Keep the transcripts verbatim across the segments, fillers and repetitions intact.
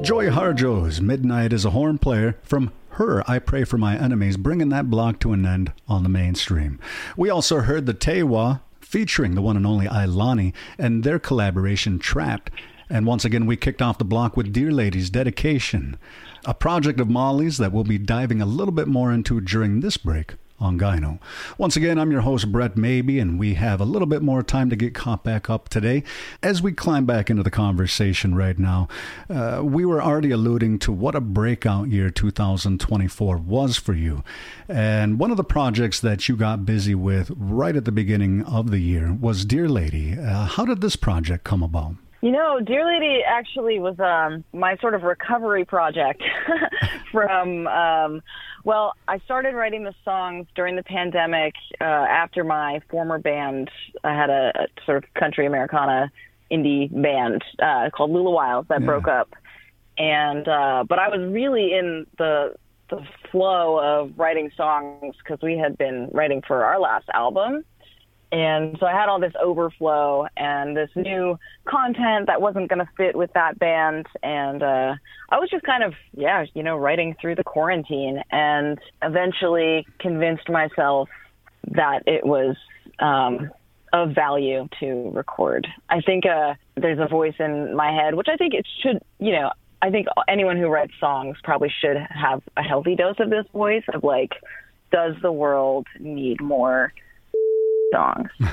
Joy Harjo's Midnight is a Horn Player from her I Pray for My Enemies, bringing that block to an end on the mainstream. We also heard the Tewa featuring the one and only Ailani and their collaboration Trapped. And once again, we kicked off the block with Dear Lady's Dedication, a project of Molly's that we'll be diving a little bit more into during this break on Gyno. Once again, I'm your host, Brett Maybe, and we have a little bit more time to get caught back up today. As we climb back into the conversation right now, uh, we were already alluding to what a breakout year two thousand twenty-four was for you. And one of the projects that you got busy with right at the beginning of the year was Dear Lady. Uh, how did this project come about? You know, Dear Lady actually was um, my sort of recovery project from, um, well, I started writing the songs during the pandemic uh, after my former band. I had a, a sort of country Americana indie band uh, called Lula Wiles that yeah. broke up. And uh, but I was really in the the flow of writing songs because we had been writing for our last album. And so I had all this overflow and this new content that wasn't going to fit with that band. And uh, I was just kind of, yeah, you know, writing through the quarantine and eventually convinced myself that it was um, of value to record. I think uh, there's a voice in my head, which I think it should, you know, I think anyone who writes songs probably should have a healthy dose of this voice of like, does the world need more songs? You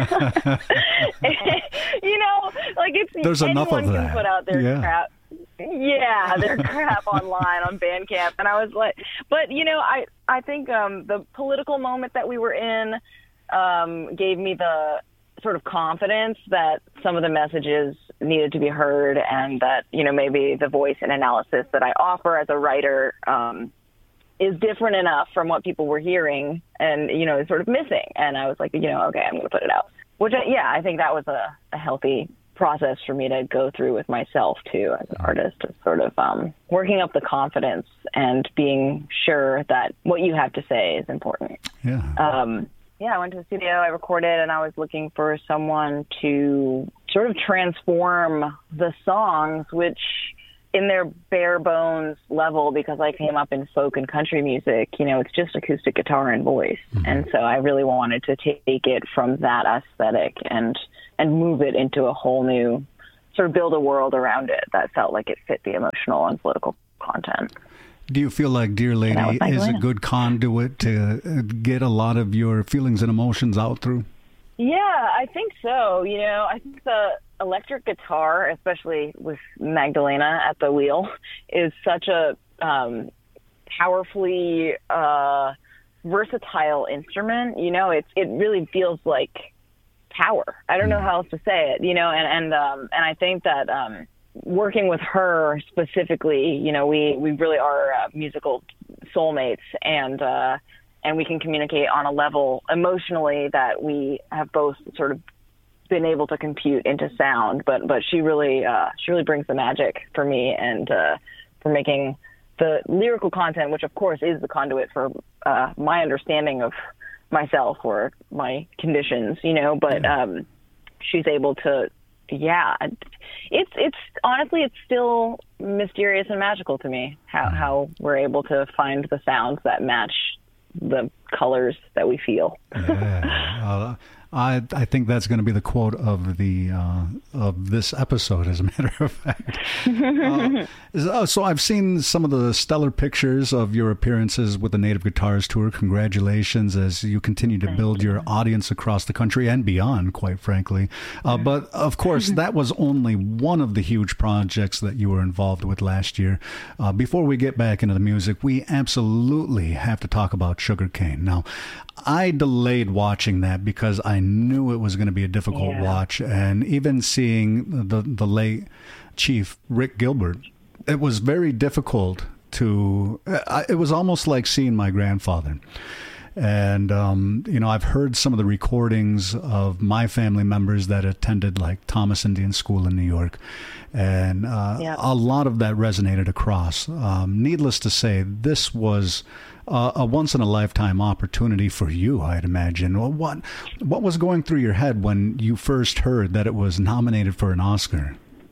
know, like it's there's enough of that. Can put out their yeah. crap. Yeah, their crap online on Bandcamp, and I was like, but you know, I I think um, the political moment that we were in um, gave me the sort of confidence that some of the messages needed to be heard, and that you know maybe the voice and analysis that I offer as a writer Um, is different enough from what people were hearing and, you know, is sort of missing. And I was like, you know, okay, I'm going to put it out. Which, I, yeah, I think that was a, a healthy process for me to go through with myself, too, as an artist, of sort of um, working up the confidence and being sure that what you have to say is important. Yeah. Um, yeah, I went to the studio, I recorded, and I was looking for someone to sort of transform the songs, which in their bare bones level, because I came up in folk and country music, you know, it's just acoustic guitar and voice. Mm-hmm. And so I really wanted to take it from that aesthetic and and move it into a whole new, sort of build a world around it that felt like it fit the emotional and political content. Do you feel like Dear Lady is a good conduit to get a lot of your feelings and emotions out through? Yeah, I think so. You know, I think the electric guitar, especially with Magdalena at the wheel, is such a um, powerfully uh, versatile instrument. You know, it's it really feels like power. I don't know how else to say it. You know, and and um, and I think that um, working with her specifically, you know, we we really are uh, musical soulmates, and uh, and we can communicate on a level emotionally that we have both sort of been able to compute into sound, but but she really uh, she really brings the magic for me, and uh, for making the lyrical content, which of course is the conduit for uh, my understanding of myself or my conditions, you know. But um, she's able to, yeah, it's it's honestly it's still mysterious and magical to me how how we're able to find the sounds that match the colors that we feel. Yeah. Uh, I I think that's going to be the quote of the uh, of this episode, as a matter of fact. uh, so I've seen some of the stellar pictures of your appearances with the Native Guitars Tour. Congratulations as you continue to Thank build you. your audience across the country and beyond, quite frankly. Uh, but of course, that was only one of the huge projects that you were involved with last year. Uh, before we get back into the music, we absolutely have to talk about Sugarcane. Now, I delayed watching that because I knew it was going to be a difficult yeah. watch. And even seeing the, the late Chief Rick Gilbert, it was very difficult to, it was almost like seeing my grandfather. And, um, you know, I've heard some of the recordings of my family members that attended like Thomas Indian School in New York. And uh, yeah. a lot of that resonated across. Um, needless to say, this was uh, a once-in-a-lifetime opportunity for you, I'd imagine. Well, what, what was going through your head when you first heard that it was nominated for an Oscar?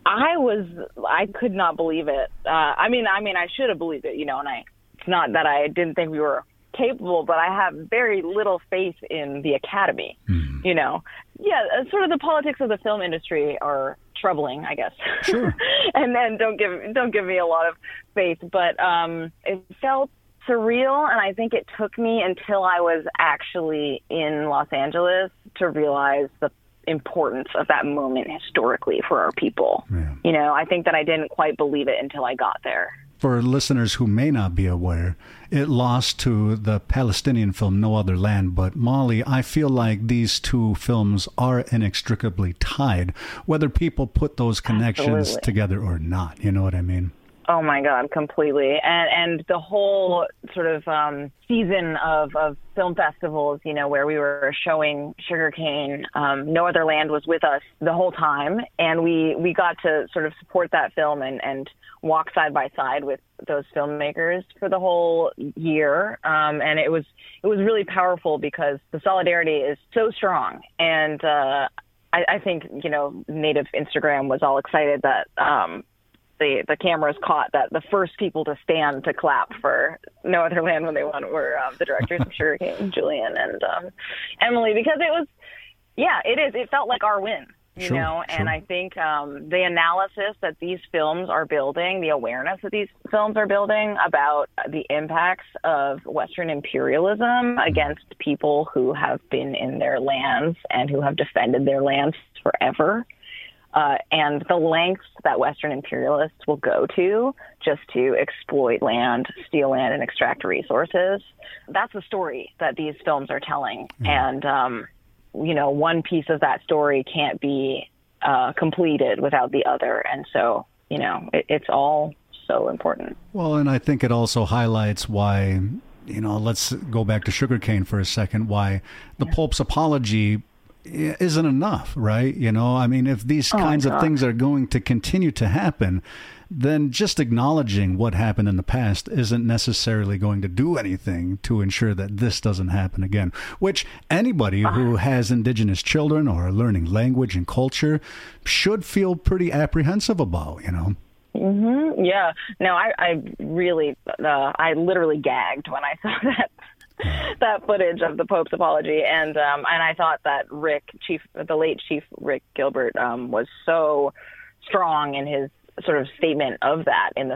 I was, I could not believe it. Uh, I mean, I mean, I should have believed it, you know, and I, it's not that I didn't think we were capable, but I have very little faith in the Academy, mm. you know. Yeah, sort of the politics of the film industry are troubling, I guess. Sure. and then don't give, don't give me a lot of faith, but um, it felt surreal, and I think it took me until I was actually in Los Angeles to realize the importance of that moment historically for our people. Yeah. You know, I think that I didn't quite believe it until I got there. For listeners who may not be aware, it lost to the Palestinian film No Other Land. But Molly, I feel like these two films are inextricably tied, whether people put those connections Absolutely. Together or not. You know what I mean? Oh, my God, completely. And and the whole sort of um, season of, of film festivals, you know, where we were showing Sugarcane, um, No Other Land was with us the whole time. And we, we got to sort of support that film and, and walk side by side with those filmmakers for the whole year. Um, and it was it was really powerful because the solidarity is so strong. And uh, I, I think, you know, Native Instagram was all excited that um, the the cameras caught that the first people to stand to clap for No Other Land when they won were um, the directors of Sugarcane, Julian and um, Emily, because it was, yeah, it is. It felt like our win, you sure, know, sure. And I think um, the analysis that these films are building, the awareness that these films are building about the impacts of Western imperialism against people who have been in their lands and who have defended their lands forever. Uh, and the lengths that Western imperialists will go to just to exploit land, steal land, and extract resources. That's the story that these films are telling. Mm. And, um, you know, one piece of that story can't be uh, completed without the other. And so, you know, it, it's all so important. Well, and I think it also highlights why, you know, let's go back to Sugarcane for a second, why the yeah. Pope's apology isn't enough, right? You know, I mean, if these oh, kinds of things are going to continue to happen, then just acknowledging what happened in the past isn't necessarily going to do anything to ensure that this doesn't happen again, which anybody who has indigenous children or learning language and culture should feel pretty apprehensive about, you know? Mm-hmm. Yeah. No, I, I really, uh, I literally gagged when I saw that. that footage of the Pope's apology, and um, and I thought that Rick, Chief, the late Chief Rick Gilbert, um, was so strong in his sort of statement of that in the